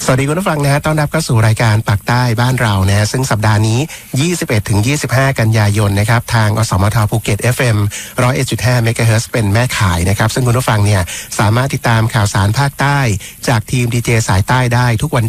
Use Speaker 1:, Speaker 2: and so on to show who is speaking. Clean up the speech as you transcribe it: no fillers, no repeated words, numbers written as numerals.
Speaker 1: สวัสดีคุณผู้ฟังนะฮะต้อนรับเข้าสู่รายการปากใต้บ้านเรานะฮะซึ่งสัปดาห์นี้ 21-25 กันยายนนะครับทางอสมทภูเก็ต FM 101.5 เมกะเฮิรตซ์เป็นแม่ข่ายนะครับซึ่งคุณผู้ฟังเนี่ยสามารถติดตามข่าวสารภาคใต้จากทีมดีเจสายใต้ได้ทุกวัน